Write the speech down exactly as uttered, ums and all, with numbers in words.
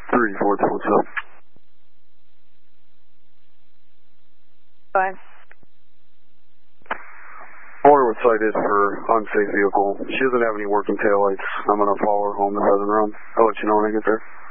three four two, what's up? Fine. Order was cited for unsafe vehicle. She doesn't have any working taillights. I'm going to follow her home and doesn't run. I'll let you know when I get there.